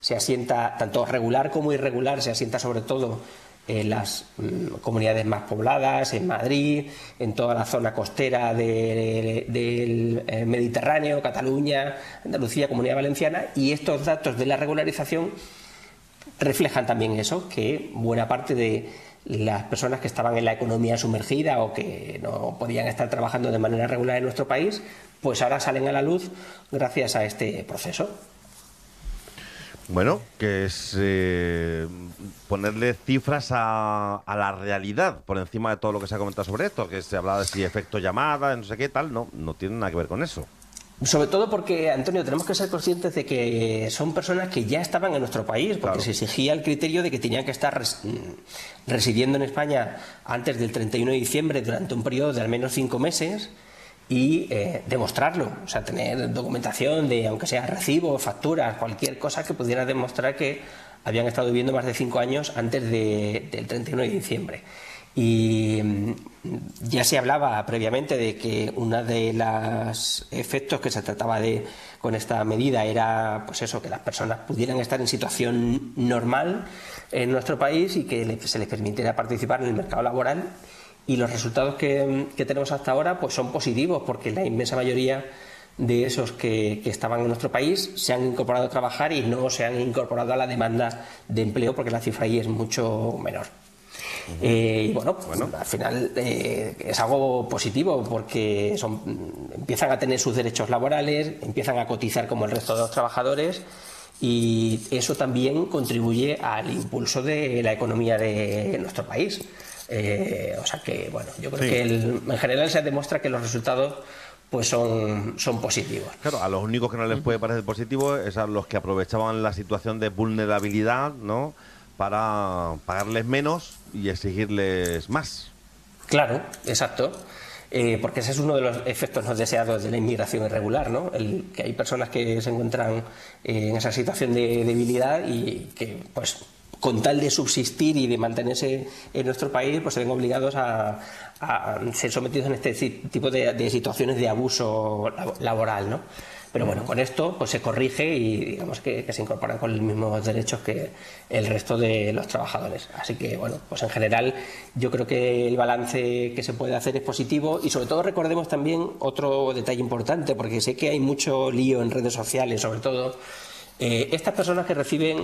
se asienta, tanto regular como irregular, se asienta sobre todo en las comunidades más pobladas, en Madrid, en toda la zona costera del Mediterráneo, Cataluña, Andalucía, Comunidad Valenciana, y estos datos de la regularización reflejan también eso, que buena parte de las personas que estaban en la economía sumergida o que no podían estar trabajando de manera regular en nuestro país, pues ahora salen a la luz gracias a este proceso. Bueno, que es ponerle cifras a la realidad por encima de todo lo que se ha comentado sobre esto, que se hablaba de si efecto llamada, no sé qué tal, no tiene nada que ver con eso. Sobre todo porque, Antonio, tenemos que ser conscientes de que son personas que ya estaban en nuestro país, porque Claro. se exigía el criterio de que tenían que estar residiendo en España antes del 31 de diciembre durante un periodo de al menos 5 meses y demostrarlo, o sea, tener documentación de, aunque sea recibos, facturas, cualquier cosa que pudiera demostrar que habían estado viviendo más de 5 años antes del 31 de diciembre. Y ya se hablaba previamente de que uno de los efectos que se trataba de con esta medida era, pues eso, que las personas pudieran estar en situación normal en nuestro país y que se les permitiera participar en el mercado laboral. Y los resultados que tenemos hasta ahora pues son positivos, porque la inmensa mayoría de esos que estaban en nuestro país se han incorporado a trabajar y no se han incorporado a la demanda de empleo, porque la cifra ahí es mucho menor. Y bueno, al final es algo positivo, porque empiezan a tener sus derechos laborales, empiezan a cotizar como el resto de los trabajadores, y eso también contribuye al impulso de la economía de nuestro país. O sea que, bueno, yo creo que en general se demuestra que los resultados pues son positivos. Claro, a los únicos que no les puede parecer positivo es a los que aprovechaban la situación de vulnerabilidad, ¿no?, para pagarles menos y exigirles más. Claro, exacto. Porque ese es uno de los efectos no deseados de la inmigración irregular, ¿no? Que hay personas que se encuentran en esa situación de debilidad y que, pues, con tal de subsistir y de mantenerse en nuestro país, pues se ven obligados a ser sometidos en este tipo de situaciones de abuso laboral, ¿no? Pero bueno, con esto pues se corrige y digamos que se incorporan con los mismos derechos que el resto de los trabajadores. Así que bueno, pues en general yo creo que el balance que se puede hacer es positivo, y sobre todo recordemos también otro detalle importante, porque sé que hay mucho lío en redes sociales, sobre todo estas personas que reciben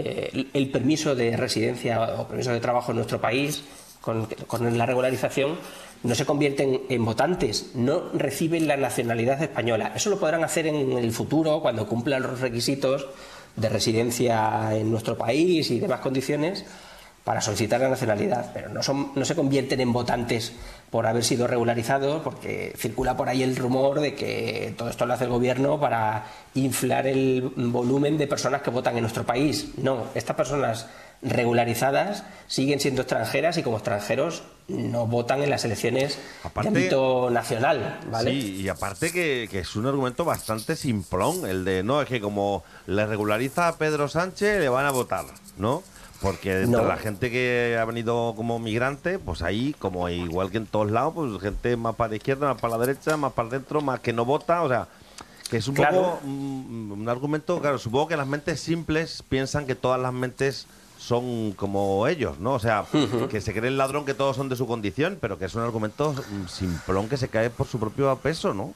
el permiso de residencia o permiso de trabajo en nuestro país con la regularización, no se convierten en votantes, no reciben la nacionalidad española. Eso lo podrán hacer en el futuro, cuando cumplan los requisitos de residencia en nuestro país y demás condiciones para solicitar la nacionalidad, pero no se convierten en votantes por haber sido regularizados, porque circula por ahí el rumor de que todo esto lo hace el gobierno para inflar el volumen de personas que votan en nuestro país. No, estas personas regularizadas siguen siendo extranjeras y como extranjeros no votan en las elecciones de ámbito nacional, ¿vale? Sí, y aparte que es un argumento bastante simplón, el de no, es que como le regulariza a Pedro Sánchez le van a votar, ¿no? Porque entre la gente que ha venido como migrante, pues ahí, como igual que en todos lados, pues gente más para la izquierda, más para la derecha, más para dentro, más que no vota, o sea, que es un poco un argumento, claro, supongo que las mentes simples piensan que todas las mentes son como ellos, ¿no? O sea, que se cree el ladrón que todos son de su condición, pero que es un argumento simplón que se cae por su propio peso, ¿no?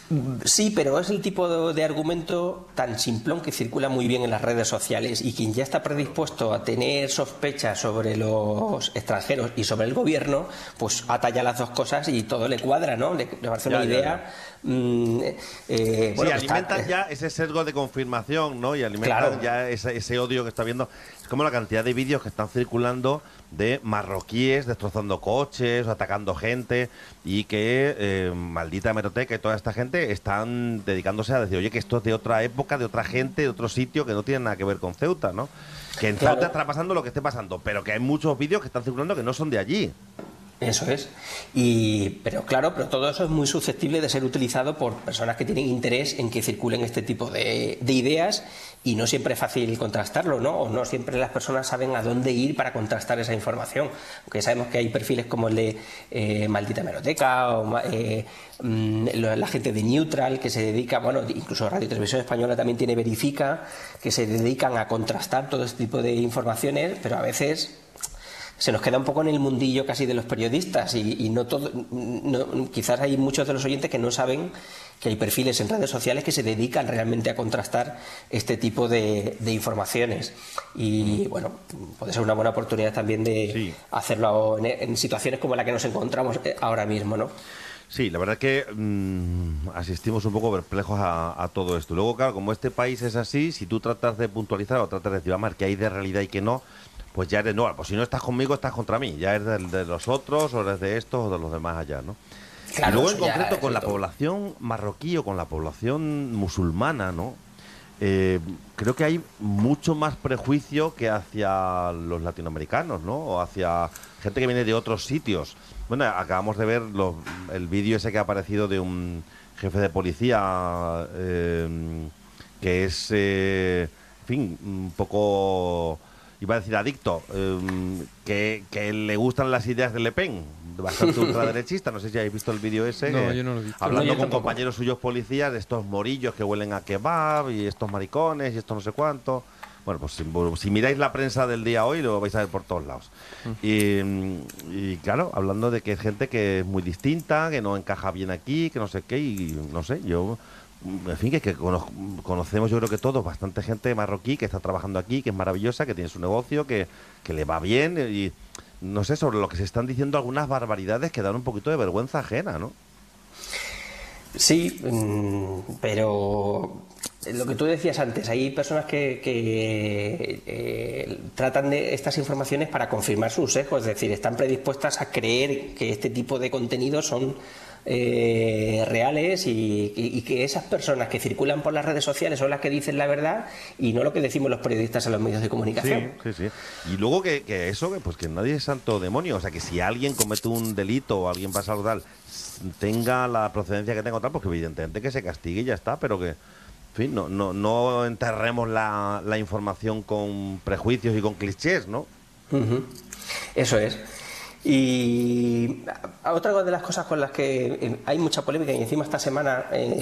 Sí, pero es el tipo de argumento tan simplón que circula muy bien en las redes sociales, y quien ya está predispuesto a tener sospechas sobre los extranjeros y sobre el gobierno, pues ata ya las dos cosas y todo le cuadra, ¿no? Le parece una idea. Bueno, sí, alimentan ya ese sesgo de confirmación, ¿no? Y alimentan ya ese odio que está viendo. Es como la cantidad de vídeos que están circulando de marroquíes destrozando coches o atacando gente, y que maldita hemeroteca y toda esta gente están dedicándose a decir, oye, que esto es de otra época, de otra gente, de otro sitio, que no tiene nada que ver con Ceuta, ¿no? Que en Ceuta está pasando lo que esté pasando, pero que hay muchos vídeos que están circulando que no son de allí. Eso es. Pero todo eso es muy susceptible de ser utilizado por personas que tienen interés en que circulen este tipo de ideas y no siempre es fácil contrastarlo, ¿no? O no siempre las personas saben a dónde ir para contrastar esa información. Aunque sabemos que hay perfiles como el de Maldita Hemeroteca o la gente de Neutral, que se dedica, bueno, incluso Radio Televisión Española también tiene Verifica, que se dedican a contrastar todo este tipo de informaciones, pero a veces se nos queda un poco en el mundillo casi de los periodistas y no todo, quizás hay muchos de los oyentes que no saben que hay perfiles en redes sociales que se dedican realmente a contrastar este tipo de informaciones y bueno, puede ser una buena oportunidad también de hacerlo en situaciones como la que nos encontramos ahora mismo, ¿no? Sí, la verdad es que asistimos un poco perplejos a todo esto. Luego, claro, como este país es así, si tú tratas de puntualizar o tratas de decir, vamos, que hay de realidad y que no, pues ya eres, no, pues si no estás conmigo, estás contra mí. Ya eres de los otros, o eres de estos, o de los demás allá, ¿no? Claro, y luego, en concreto, con la población marroquí o con la población musulmana, ¿no? Creo que hay mucho más prejuicio que hacia los latinoamericanos, ¿no? O hacia gente que viene de otros sitios. Bueno, acabamos de ver el vídeo ese que ha aparecido de un jefe de policía que es, en fin, un poco, iba a decir adicto, que le gustan las ideas de Le Pen, bastante ultraderechista. No sé si habéis visto el vídeo ese. No, yo no lo he visto. Hablando No, con compañeros suyos policías de estos morillos que huelen a kebab y estos maricones y esto no sé cuánto. Bueno, pues si miráis la prensa del día hoy lo vais a ver por todos lados. Y claro, hablando de que es gente que es muy distinta, que no encaja bien aquí, que no sé qué, y no sé, yo... En fin, que conocemos, yo creo que todos, bastante gente marroquí que está trabajando aquí, que es maravillosa, que tiene su negocio, que le va bien y... No sé, sobre lo que se están diciendo algunas barbaridades que dan un poquito de vergüenza ajena, ¿no? Sí, pero lo que tú decías antes, hay personas que tratan de estas informaciones para confirmar sus sesgos, es decir, están predispuestas a creer que este tipo de contenidos son reales y que esas personas que circulan por las redes sociales son las que dicen la verdad y no lo que decimos los periodistas en los medios de comunicación. Sí, sí, sí. Y luego que eso, pues que nadie es santo demonio, o sea, que si alguien comete un delito o alguien pasa algo tal, tenga la procedencia que tenga tal, porque evidentemente que se castigue y ya está, pero que, en fin, no enterremos la información con prejuicios y con clichés, ¿no? Eso es. Y otra de las cosas con las que hay mucha polémica, y encima esta semana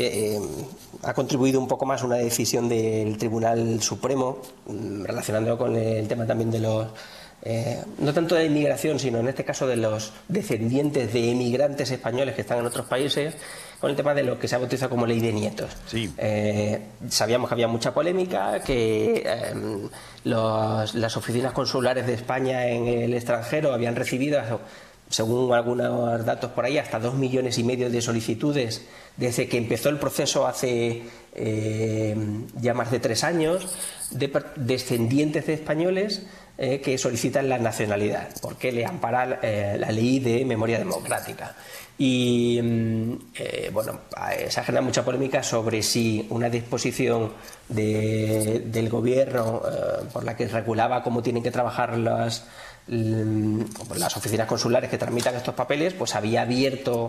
ha contribuido un poco más una decisión del Tribunal Supremo relacionándolo con el tema también de los no tanto de inmigración, sino en este caso de los descendientes de emigrantes españoles que están en otros países, con el tema de lo que se ha bautizado como ley de nietos. Sí. Sabíamos que había mucha polémica, que las oficinas consulares de España en el extranjero habían recibido, según algunos datos por ahí, hasta 2,5 millones de solicitudes desde que empezó el proceso hace ya más de 3 años, de descendientes de españoles que solicitan la nacionalidad, porque le ampara la ley de memoria democrática. Y bueno, se ha generado mucha polémica sobre si una disposición del gobierno por la que regulaba cómo tienen que trabajar las oficinas consulares que tramitan estos papeles, pues había abierto,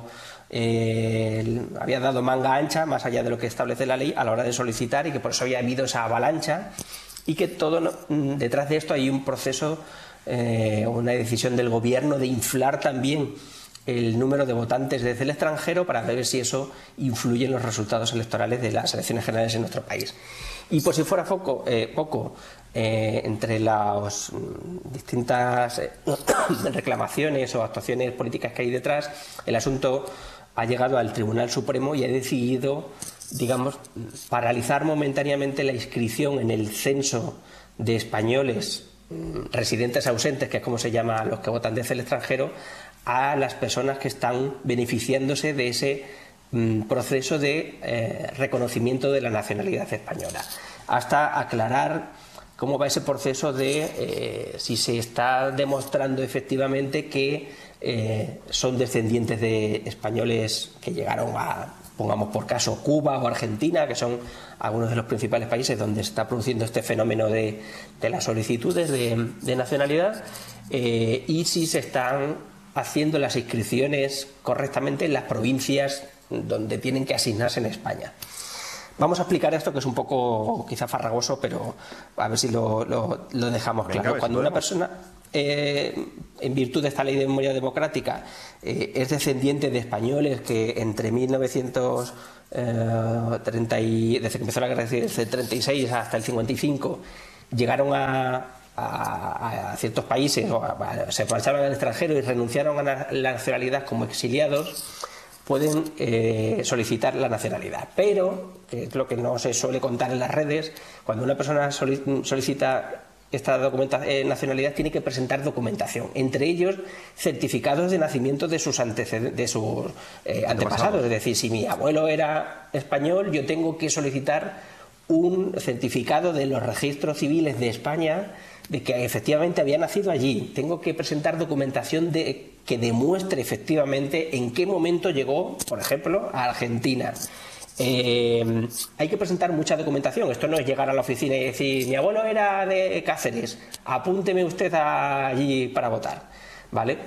había dado manga ancha más allá de lo que establece la ley a la hora de solicitar, y que por eso había habido esa avalancha, y que detrás de esto hay un proceso, una decisión del gobierno de inflar también el número de votantes desde el extranjero para ver si eso influye en los resultados electorales de las elecciones generales en nuestro país. Y por si fuera poco, entre las distintas reclamaciones o actuaciones políticas que hay detrás, el asunto ha llegado al Tribunal Supremo y ha decidido, digamos, paralizar momentáneamente la inscripción en el censo de españoles residentes ausentes, que es como se llama a los que votan desde el extranjero, a las personas que están beneficiándose de ese proceso de reconocimiento de la nacionalidad española, hasta aclarar cómo va ese proceso de si se está demostrando efectivamente que son descendientes de españoles que llegaron a, pongamos por caso, Cuba o Argentina, que son algunos de los principales países donde se está produciendo este fenómeno de las solicitudes de nacionalidad, y si se están haciendo las inscripciones correctamente en las provincias donde tienen que asignarse en España. Vamos a explicar esto, que es un poco quizá farragoso, pero a ver si lo dejamos claro. Cuando una persona, en virtud de esta ley de memoria democrática, es descendiente de españoles que entre 1930, desde que empezó la guerra civil, desde el 36 hasta el 55, llegaron a ciertos países, se marcharon al extranjero y renunciaron a la nacionalidad como exiliados, pueden solicitar la nacionalidad. Pero, que es lo que no se suele contar en las redes, cuando una persona solicita esta nacionalidad, tiene que presentar documentación, entre ellos certificados de nacimiento de sus antepasados. Es decir, si mi abuelo era español, yo tengo que solicitar un certificado de los registros civiles de España de que efectivamente había nacido allí. Tengo que presentar documentación que demuestre efectivamente en qué momento llegó, por ejemplo, a Argentina. Hay que presentar mucha documentación. Esto no es llegar a la oficina y decir: mi abuelo era de Cáceres, apúnteme usted allí para votar, ¿vale?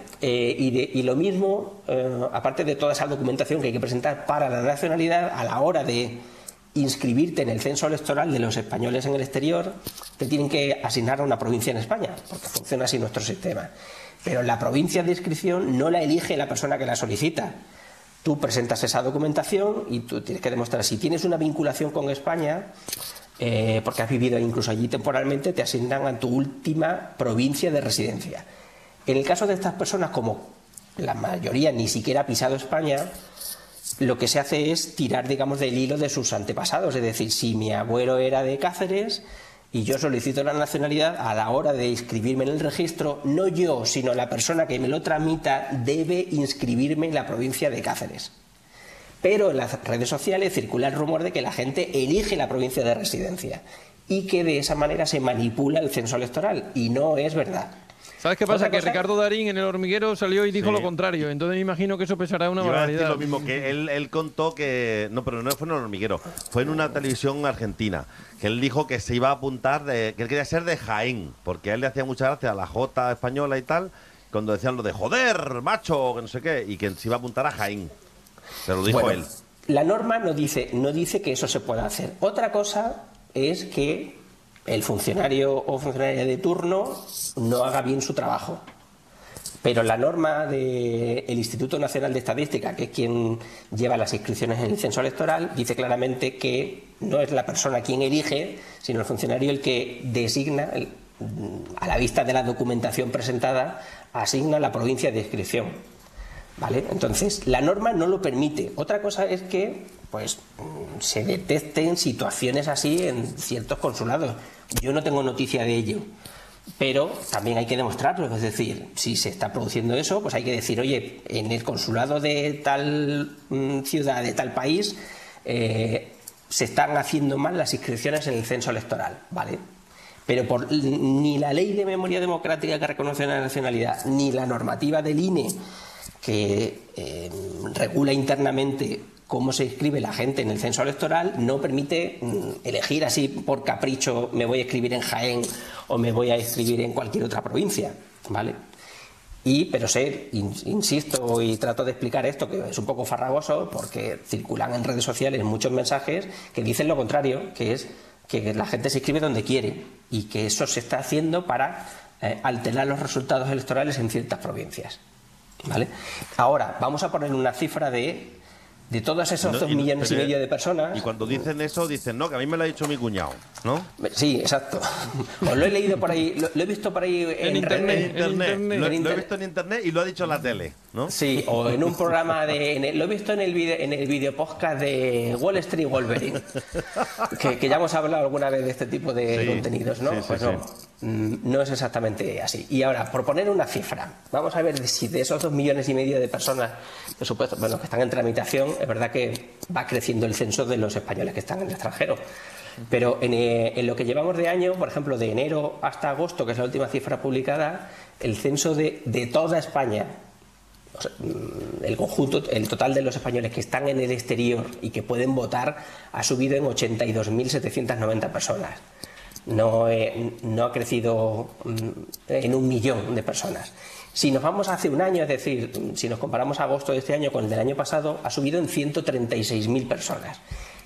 Y lo mismo, aparte de toda esa documentación que hay que presentar para la nacionalidad, a la hora de inscribirte en el censo electoral de los españoles en el exterior, te tienen que asignar a una provincia en España, porque funciona así nuestro sistema. Pero la provincia de inscripción no la elige la persona que la solicita. Tú presentas esa documentación y tú tienes que demostrar si tienes una vinculación con España, porque has vivido incluso allí temporalmente, te asignan a tu última provincia de residencia. En el caso de estas personas, como la mayoría ni siquiera ha pisado España, lo que se hace es tirar, digamos, del hilo de sus antepasados. Es decir, si mi abuelo era de Cáceres y yo solicito la nacionalidad, a la hora de inscribirme en el registro, no yo, sino la persona que me lo tramita, debe inscribirme en la provincia de Cáceres. Pero en las redes sociales circula el rumor de que la gente elige la provincia de residencia y que de esa manera se manipula el censo electoral, y no es verdad. ¿Sabes qué pasa? Que Ricardo Darín en El Hormiguero salió y dijo lo contrario. Entonces me imagino que eso pesará una barbaridad. Lo mismo, que él contó que... No, pero no fue en El Hormiguero. Fue en una televisión argentina. Que él dijo que se iba a apuntar, que él quería ser de Jaén. Porque a él le hacía mucha gracia a la J española y tal. Cuando decían lo de joder, macho, que no sé qué. Y que se iba a apuntar a Jaén. Se lo dijo él. La norma no dice que eso se pueda hacer. Otra cosa es que el funcionario o funcionaria de turno no haga bien su trabajo. Pero la norma del Instituto Nacional de Estadística, que es quien lleva las inscripciones en el censo electoral, dice claramente que no es la persona quien elige, sino el funcionario el que designa, a la vista de la documentación presentada, asigna la provincia de inscripción. ¿Vale? Entonces, la norma no lo permite. Otra cosa es que se detecten situaciones así en ciertos consulados. Yo no tengo noticia de ello, pero también hay que demostrarlo. Es decir, si se está produciendo eso, pues hay que decir: oye, en el consulado de tal ciudad, de tal país, se están haciendo mal las inscripciones en el censo electoral, ¿vale? Pero ni la ley de memoria democrática que reconoce la nacionalidad, ni la normativa del INE que regula internamente cómo se inscribe la gente en el censo electoral, no permite elegir así por capricho: me voy a inscribir en Jaén o me voy a inscribir en cualquier otra provincia, ¿vale? Pero insisto y trato de explicar esto, que es un poco farragoso, porque circulan en redes sociales muchos mensajes que dicen lo contrario, que es que la gente se inscribe donde quiere, y que eso se está haciendo para alterar los resultados electorales en ciertas provincias, ¿vale? Ahora, vamos a poner una cifra de todos esos 2 millones y medio de personas. Y cuando dicen eso, dicen: no, que a mí me lo ha dicho mi cuñado, ¿no? Sí, exacto. Pues lo he leído por ahí, lo he visto por ahí en internet. Lo he visto en internet y lo ha dicho en la tele, ¿no? Sí, o en un programa lo he visto en el video podcast de Wall Street Wolverine, que ya hemos hablado alguna vez de este tipo de contenidos, ¿no? No es exactamente así. Y ahora, por poner una cifra, vamos a ver si de esos 2 millones y medio de personas, por supuesto, que están en tramitación, es verdad que va creciendo el censo de los españoles que están en el extranjero. Pero en lo que llevamos de año, por ejemplo, de enero hasta agosto, que es la última cifra publicada, el censo de toda España, o sea, el total de los españoles que están en el exterior y que pueden votar, ha subido en 82.790 personas. No ha crecido en 1 millón de personas. Si nos vamos hace un año, es decir, si nos comparamos agosto de este año con el del año pasado, ha subido en 136.000 personas.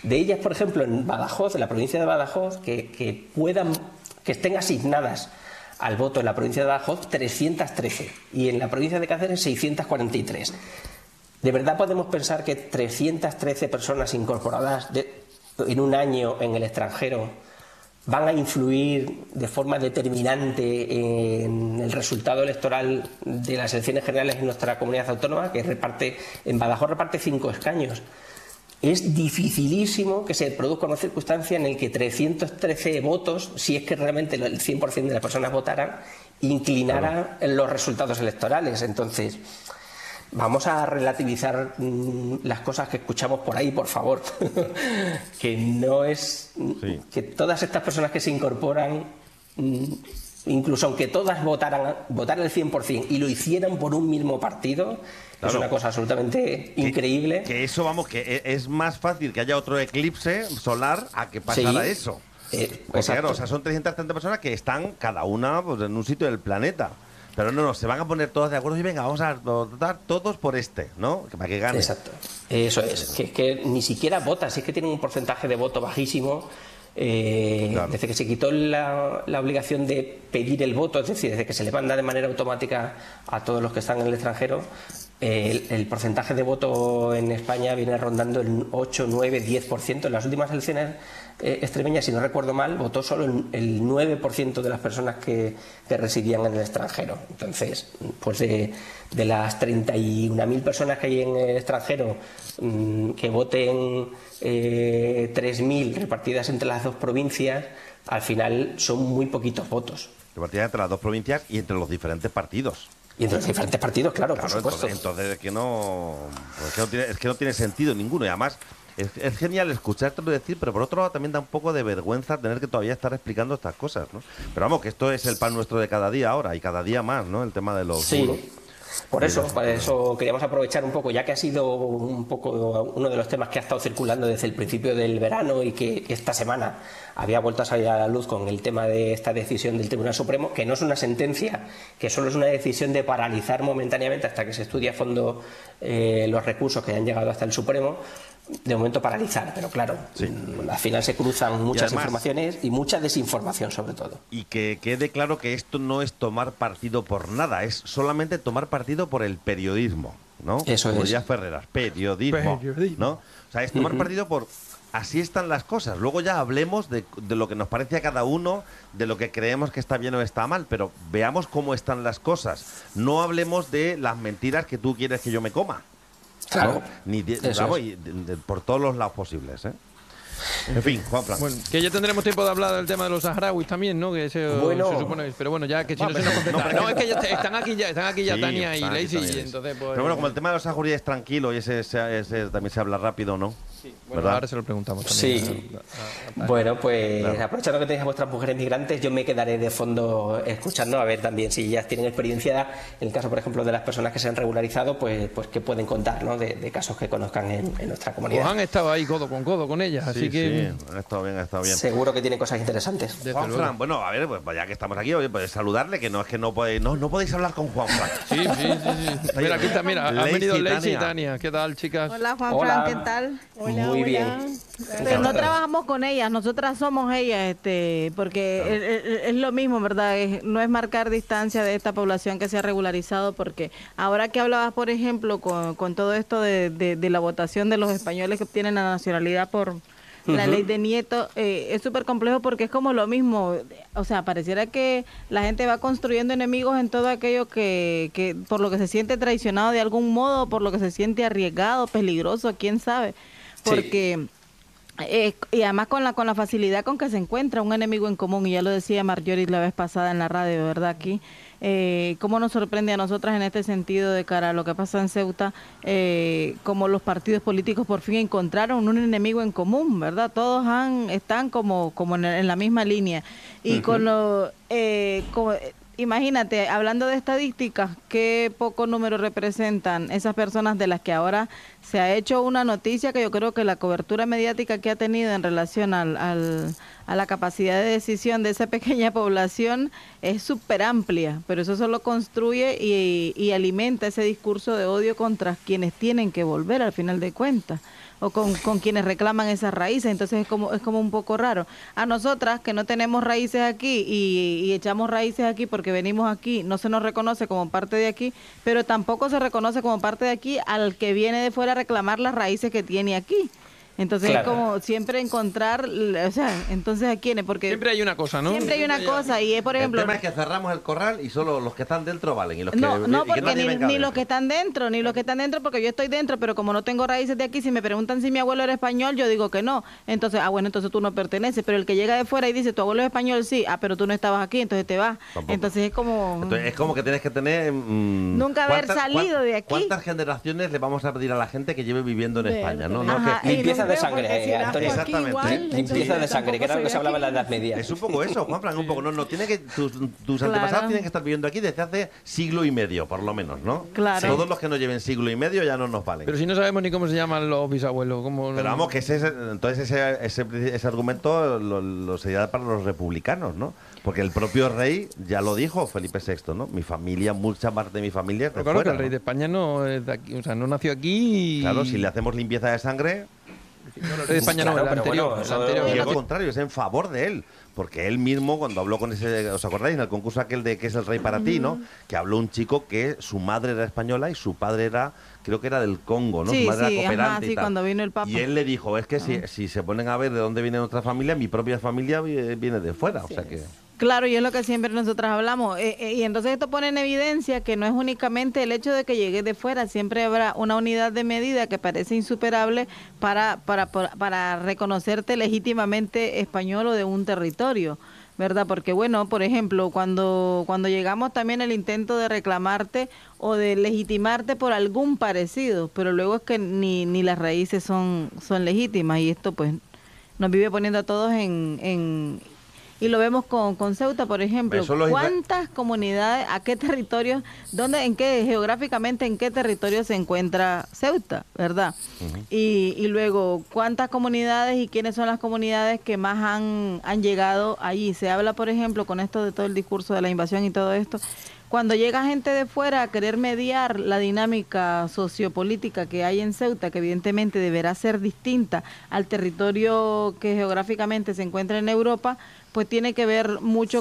De ellas, por ejemplo, en Badajoz, en la provincia de Badajoz, que estén asignadas al voto en la provincia de Badajoz 313 y en la provincia de Cáceres 643. ¿De verdad podemos pensar que 313 personas incorporadas en un año en el extranjero van a influir de forma determinante en el resultado electoral de las elecciones generales en nuestra comunidad autónoma, que en Badajoz reparte 5 escaños? Es dificilísimo que se produzca una circunstancia en la que 313 votos, si es que realmente el 100% de las personas votaran, inclinara los resultados electorales. Entonces, vamos a relativizar las cosas que escuchamos por ahí, por favor. Que no es... Sí. Que todas estas personas que se incorporan, incluso aunque todas votaran el 100% y lo hicieran por un mismo partido, claro, es una cosa absolutamente increíble. Que eso, vamos, que es más fácil que haya otro eclipse solar a que pasara eso. Porque claro, o sea, son 330 personas que están cada una pues, en un sitio del planeta. Pero no, se van a poner todos de acuerdo y venga, vamos a votar todos por ¿no? Para que gane. Exacto. Eso es. Que ni siquiera votan, si es que tienen un porcentaje de voto bajísimo. Claro. Desde que se quitó la obligación de pedir el voto, es decir, desde que se le manda de manera automática a todos los que están en el extranjero, el porcentaje de voto en España viene rondando el 8, 9, 10%. En las últimas elecciones extremeñas, si no recuerdo mal, votó solo el 9% de las personas que residían en el extranjero. Entonces, pues de las 31.000 personas que hay en el extranjero, que voten 3.000 repartidas entre las dos provincias, al final son muy poquitos votos. Repartidas entre las dos provincias y entre los diferentes partidos. Y entre los diferentes partidos, claro, por supuesto. Entonces es que no tiene sentido ninguno. Y además es genial escuchártelo decir, pero por otro lado también da un poco de vergüenza tener que todavía estar explicando estas cosas, ¿no? Pero vamos, que esto es el pan nuestro de cada día ahora y cada día más, ¿no? El tema de los muros. Por eso queríamos aprovechar un poco, ya que ha sido un poco uno de los temas que ha estado circulando desde el principio del verano y que esta semana había vuelto a salir a la luz con el tema de esta decisión del Tribunal Supremo, que no es una sentencia, que solo es una decisión de paralizar momentáneamente hasta que se estudie a fondo los recursos que han llegado hasta el Supremo. De momento paralizar, pero claro, al final se cruzan muchas informaciones y mucha desinformación sobre todo. Y que quede claro que esto no es tomar partido por nada, es solamente tomar partido por el periodismo, ¿no? Eso es. Como decía Ferreras, periodismo, ¿no? O sea, es tomar partido por... Así están las cosas. Luego ya hablemos de lo que nos parece a cada uno, de lo que creemos que está bien o está mal, pero veamos cómo están las cosas. No hablemos de las mentiras que tú quieres que yo me coma. Claro, ¿no? Por todos los lados posibles, ¿eh? En fin, Juanfran. Bueno, que ya tendremos tiempo de hablar del tema de los saharauis también, ¿no? Que se supone, pero bueno, ya que si no se nos contesta. No, es que ya están aquí ya Tania y Lacey, entonces pues... Pero bueno, como el tema de los saharauis es tranquilo y ese también se habla rápido, ¿no? Sí, bueno, ahora se lo preguntamos también. Sí. Bueno, pues aprovechando que tenéis a vuestras mujeres migrantes, yo me quedaré de fondo escuchando a ver también si ellas tienen experiencia, en el caso, por ejemplo, de las personas que se han regularizado, pues qué pueden contar, ¿no? De casos que conozcan en nuestra comunidad. Pues han estado ahí codo con codo con ellas, así que... Sí, ha estado bien. Seguro que tienen cosas interesantes. Juanfran, bueno, a ver, pues ya que estamos aquí, oye, pues saludarle, que no es que no podéis hablar con Juanfran. Sí. Mira, aquí está, han venido Lacey y Tania. ¿Qué tal, chicas? Hola, Juanfran, ¿qué tal? Muy bien. Pero no trabajamos con ellas, nosotras somos ellas, porque es lo mismo, ¿verdad? No es marcar distancia de esta población que se ha regularizado, porque ahora que hablabas, por ejemplo, con todo esto de la votación de los españoles que obtienen la nacionalidad por la ley de Nieto, es súper complejo porque es como lo mismo, o sea, pareciera que la gente va construyendo enemigos en todo aquello que por lo que se siente traicionado de algún modo, por lo que se siente arriesgado, peligroso, quién sabe, porque... y además con la facilidad con que se encuentra un enemigo en común, y ya lo decía Marjorie la vez pasada en la radio, ¿verdad? Aquí, cómo nos sorprende a nosotras en este sentido de cara a lo que pasa en Ceuta, cómo los partidos políticos por fin encontraron un enemigo en común, ¿verdad? Todos están como en la misma línea. Y imagínate, hablando de estadísticas, qué poco número representan esas personas de las que ahora se ha hecho una noticia que yo creo que la cobertura mediática que ha tenido en relación al a la capacidad de decisión de esa pequeña población es súper amplia, pero eso solo construye y alimenta ese discurso de odio contra quienes tienen que volver al final de cuentas, o con quienes reclaman esas raíces. Entonces es como un poco raro. A nosotras que no tenemos raíces aquí y echamos raíces aquí porque venimos aquí, no se nos reconoce como parte de aquí, pero tampoco se reconoce como parte de aquí al que viene de fuera a reclamar las raíces que tiene aquí. Entonces es como siempre encontrar, o sea, entonces a quiénes, porque siempre hay una cosa, ¿no? Siempre hay una cosa, y por ejemplo... El tema es que cerramos el corral y solo los que están dentro valen. Y los no, porque ni los que están dentro, porque yo estoy dentro, pero como no tengo raíces de aquí, si me preguntan si mi abuelo era español, yo digo que no. Entonces, bueno, entonces tú no perteneces, pero el que llega de fuera y dice, tu abuelo es español, sí, pero tú no estabas aquí, entonces te vas. Tampoco. Entonces es como... Entonces, es como que tienes que tener... nunca haber salido de aquí. ¿Cuántas generaciones le vamos a pedir a la gente que lleve viviendo en España? ¿No? Limpieza de sangre, Antonio. Exactamente. Igual, limpieza de sangre, que era lo que se hablaba en la Edad Media. Es un poco eso, Juanfran, un poco. No tiene que tus antepasados tienen que estar viviendo aquí desde hace siglo y medio, por lo menos, ¿no? Claro. Todos los que no lleven siglo y medio ya no nos valen. Pero si no sabemos ni cómo se llaman los bisabuelos, ¿cómo? Pero vamos, que ese argumento lo sería para los republicanos, ¿no? Porque el propio rey ya lo dijo, Felipe VI, ¿no? Mi familia, mucha parte de mi familia es de claro fuera, que el rey de España no es de aquí, o sea, no nació aquí. Claro, si le hacemos limpieza de sangre... No, el rey de España no, el anterior. Y al contrario, es en favor de él. Porque él mismo, cuando habló con ese... ¿Os acordáis? En el concurso aquel de ¿Qué es el rey para ti?, ¿no? Que habló un chico que su madre era española y su padre era... Creo que era del Congo, ¿no? Sí, su madre era cooperante y tal. Cuando vino el Papa. Y él le dijo, es que si se ponen a ver de dónde viene nuestra familia, mi propia familia viene de fuera. Sí. O sea que... Claro, y es lo que siempre nosotras hablamos. Y entonces esto pone en evidencia que no es únicamente el hecho de que llegue de fuera, siempre habrá una unidad de medida que parece insuperable para reconocerte legítimamente español o de un territorio, ¿verdad? Porque bueno, por ejemplo, cuando llegamos también el intento de reclamarte o de legitimarte por algún parecido, pero luego es que ni las raíces son legítimas, y esto pues nos vive poniendo a todos y lo vemos con Ceuta, por ejemplo. ¿Cuántas comunidades, a qué territorios, geográficamente en qué territorio se encuentra Ceuta, verdad? Uh-huh. Y luego, ¿cuántas comunidades y quiénes son las comunidades que más han llegado allí? Se habla, por ejemplo, con esto de todo el discurso de la invasión y todo esto, cuando llega gente de fuera a querer mediar la dinámica sociopolítica que hay en Ceuta, que evidentemente deberá ser distinta al territorio que geográficamente se encuentra en Europa, pues tiene que ver mucho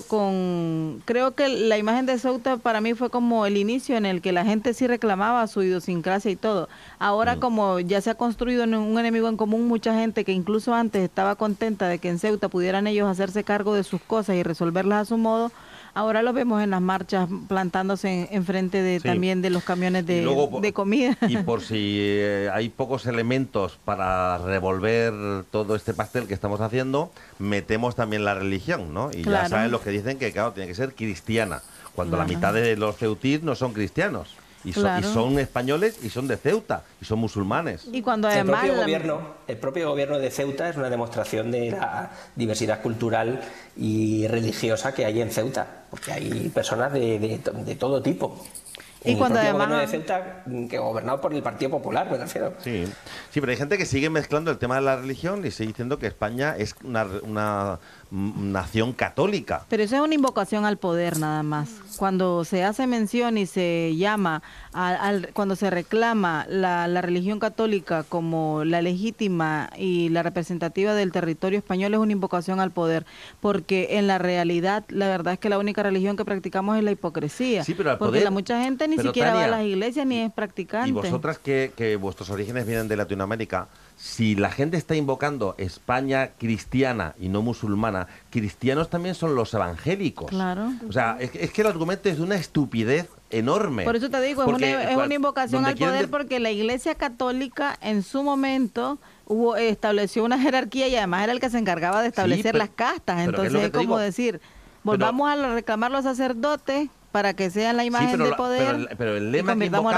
creo que la imagen de Ceuta para mí fue como el inicio en el que la gente sí reclamaba su idiosincrasia y todo. Ahora como ya se ha construido un enemigo en común, mucha gente que incluso antes estaba contenta de que en Ceuta pudieran ellos hacerse cargo de sus cosas y resolverlas a su modo, ahora lo vemos en las marchas plantándose enfrente también de los camiones de comida. Y por si hay pocos elementos para revolver todo este pastel que estamos haciendo, metemos también la religión, ¿no? Y claro, ya saben los que dicen que, claro, tiene que ser cristiana, cuando la mitad de los ceutís no son cristianos. Y son españoles y son de Ceuta y son musulmanes. Y cuando además el propio gobierno de Ceuta es una demostración de la diversidad cultural y religiosa que hay en Ceuta, porque hay personas de todo tipo. Y cuando el gobierno de Ceuta, que gobernado por el Partido Popular, me refiero. Sí, pero hay gente que sigue mezclando el tema de la religión y sigue diciendo que España es una nación católica. Pero eso es una invocación al poder nada más. Cuando se hace mención y se llama, cuando se reclama la religión católica como la legítima y la representativa del territorio español, es una invocación al poder, porque en la realidad, la verdad es que la única religión que practicamos es la hipocresía. Sí, pero al porque poder, mucha gente ni siquiera va a las iglesias ni es practicante. Y vosotras que vuestros orígenes vienen de Latinoamérica, si la gente está invocando España cristiana y no musulmana, cristianos también son los evangélicos. Claro. O sea, es que el argumento es de una estupidez enorme. Por eso te digo, es una invocación al poder, porque la Iglesia Católica en su momento estableció una jerarquía y además era el que se encargaba de establecer las castas. Entonces es como decir, volvamos a reclamar los sacerdotes para que sean la imagen de poder, pero el lema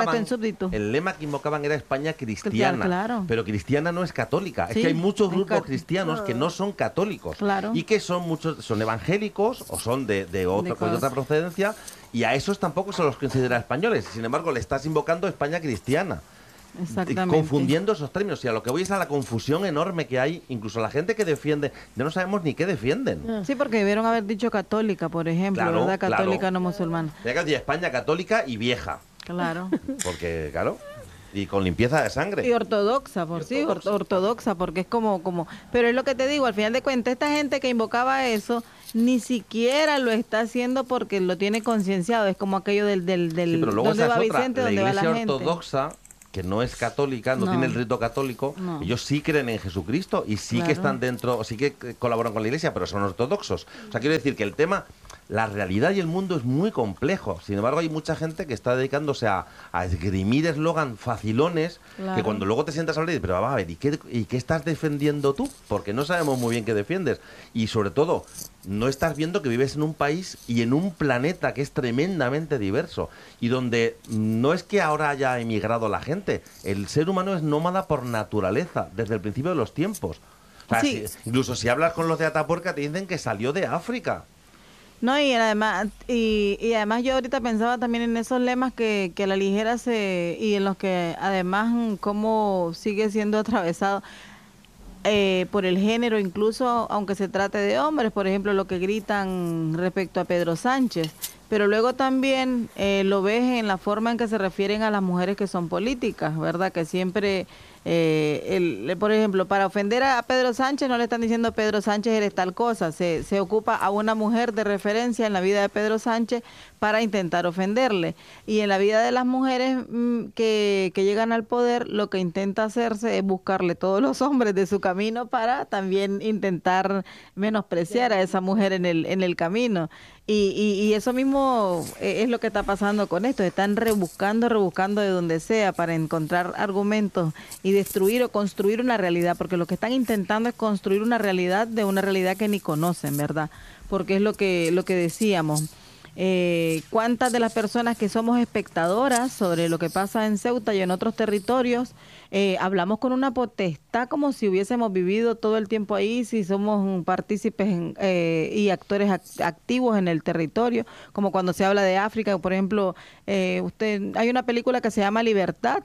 que invocaban era España cristiana, claro. Pero cristiana no es católica. Sí, es que hay muchos grupos cristianos que no son católicos, claro, y que son evangélicos o son de otra procedencia, y a esos tampoco se los considera españoles. Sin embargo, le estás invocando España cristiana. confundiendo esos términos. Y a lo que voy es a la confusión enorme que hay, incluso la gente que defiende, ya no sabemos ni qué defienden. Sí, porque debieron haber dicho católica, por ejemplo, claro, ¿verdad? Católica, claro. No musulmana. Ya que decía España católica y vieja. Claro. Porque, claro, y con limpieza de sangre. Y ortodoxa, ortodoxa, porque es como... Pero es lo que te digo, al final de cuentas, esta gente que invocaba eso, ni siquiera lo está haciendo porque lo tiene concienciado. Es como aquello del sí, pero luego ¿dónde va es otra. Vicente? La ¿Dónde va la iglesia gente? ortodoxa, que no es católica, no tiene el rito católico, ellos sí creen en Jesucristo y sí que están dentro, sí que colaboran con la iglesia, pero son ortodoxos. O sea, quiero decir que el tema, la realidad y el mundo es muy complejo. Sin embargo, hay mucha gente que está dedicándose a esgrimir eslogan facilones, que cuando luego te sientas a hablar, pero vamos a ver, ¿y qué estás defendiendo tú? Porque no sabemos muy bien qué defiendes. Y sobre todo, no estás viendo que vives en un país y en un planeta que es tremendamente diverso y donde no es que ahora haya emigrado la gente, el ser humano es nómada por naturaleza, desde el principio de los tiempos. O sea, incluso si hablas con los de Atapuerca te dicen que salió de África. No, y además yo ahorita pensaba también en esos lemas que a la ligera y en los que además cómo sigue siendo atravesado por el género, incluso aunque se trate de hombres, por ejemplo, lo que gritan respecto a Pedro Sánchez, pero luego también lo ves en la forma en que se refieren a las mujeres que son políticas, ¿verdad? Que siempre, por ejemplo, para ofender a Pedro Sánchez no le están diciendo Pedro Sánchez eres tal cosa, se ocupa a una mujer de referencia en la vida de Pedro Sánchez para intentar ofenderle. Y en la vida de las mujeres que llegan al poder, lo que intenta hacerse es buscarle todos los hombres de su camino para también intentar menospreciar a esa mujer en el camino. Y eso mismo es lo que está pasando con esto. Están rebuscando de donde sea para encontrar argumentos y destruir o construir una realidad, porque lo que están intentando es construir una realidad de una realidad que ni conocen, ¿verdad? Porque es lo que decíamos. ¿Cuántas de las personas que somos espectadoras sobre lo que pasa en Ceuta y en otros territorios hablamos con una potestad como si hubiésemos vivido todo el tiempo ahí, si somos partícipes y actores activos en el territorio, como cuando se habla de África, por ejemplo, hay una película que se llama Libertad,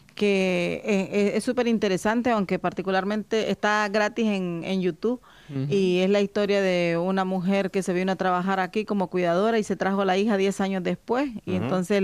que es súper interesante, aunque particularmente está gratis en YouTube. Y es la historia de una mujer que se vino a trabajar aquí como cuidadora y se trajo a la hija 10 años después. Y entonces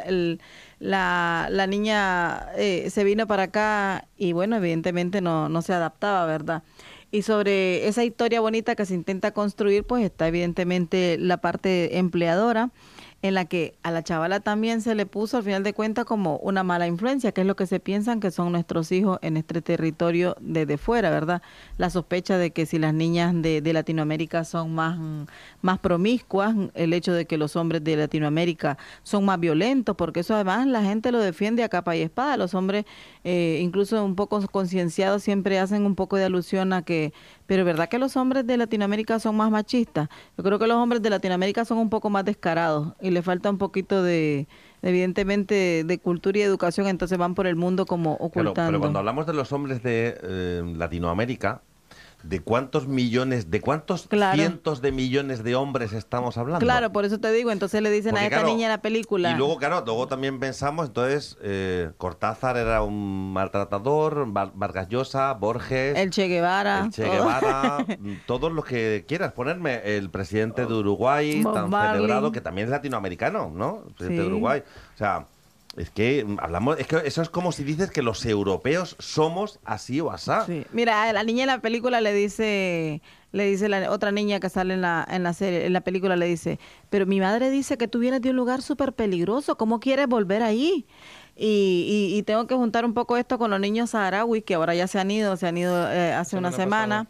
la niña se vino para acá y bueno, evidentemente no se adaptaba, ¿verdad? Y sobre esa historia bonita que se intenta construir, pues está evidentemente la parte empleadora, en la que a la chavala también se le puso al final de cuentas como una mala influencia, que es lo que se piensan que son nuestros hijos en este territorio desde fuera, ¿verdad? La sospecha de que si las niñas de Latinoamérica son más promiscuas, el hecho de que los hombres de Latinoamérica son más violentos, porque eso además la gente lo defiende a capa y espada. Los hombres, incluso un poco concienciados, siempre hacen un poco de alusión a que, pero ¿verdad que los hombres de Latinoamérica son más machistas? Yo creo que los hombres de Latinoamérica son un poco más descarados y le falta un poquito evidentemente de cultura y educación, entonces van por el mundo como ocultando. Pero cuando hablamos de los hombres de Latinoamérica, ¿de cuántos cientos de millones de hombres estamos hablando? Claro, por eso te digo, entonces le dicen a esta niña en la película. Y luego, luego también pensamos, entonces, Cortázar era un maltratador, Vargas Llosa, Borges... El Che Guevara, todos los que quieras ponerme, el presidente de Uruguay, tan celebrado, que también es latinoamericano, ¿no? El presidente de Uruguay. O sea... Es que eso es como si dices que los europeos somos así o asá. Sí. Mira, la niña en la película le dice la otra niña que sale en la serie, en la película le dice, pero mi madre dice que tú vienes de un lugar súper peligroso, ¿cómo quieres volver ahí? Y tengo que juntar un poco esto con los niños saharauis que ahora ya se han ido hace una semana.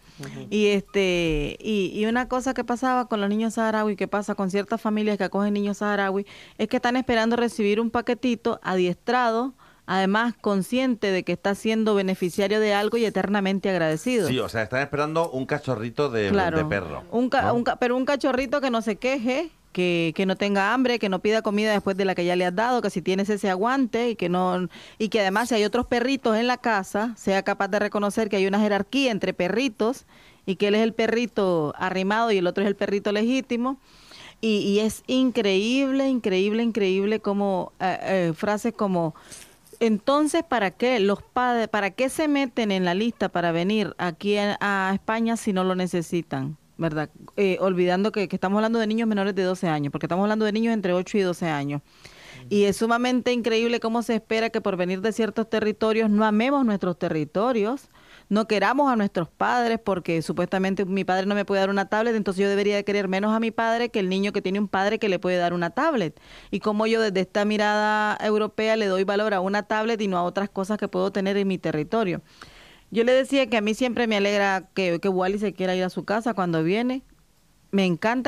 Y una cosa que pasaba con los niños saharauis, que pasa con ciertas familias que acogen niños saharauis, es que están esperando recibir un paquetito adiestrado, además consciente de que está siendo beneficiario de algo y eternamente agradecido. Sí, o sea, están esperando un cachorrito de perro. Pero un cachorrito que no se queje, que no tenga hambre, que no pida comida después de la que ya le has dado, que si tienes ese aguante y que además si hay otros perritos en la casa, sea capaz de reconocer que hay una jerarquía entre perritos y que él es el perrito arrimado y el otro es el perrito legítimo. Y es increíble como frases como Entonces, ¿para qué los padres, para qué se meten en la lista para venir aquí a España si no lo necesitan? ¿Verdad? Olvidando que estamos hablando de niños menores de 12 años, porque estamos hablando de niños entre 8 y 12 años. Y es sumamente increíble cómo se espera que por venir de ciertos territorios no amemos nuestros territorios, no queramos a nuestros padres, porque supuestamente mi padre no me puede dar una tablet, entonces yo debería de querer menos a mi padre que el niño que tiene un padre que le puede dar una tablet. Y como yo desde esta mirada europea le doy valor a una tablet y no a otras cosas que puedo tener en mi territorio. Yo le decía que a mí siempre me alegra que Wally se quiera ir a su casa cuando viene. Me encanta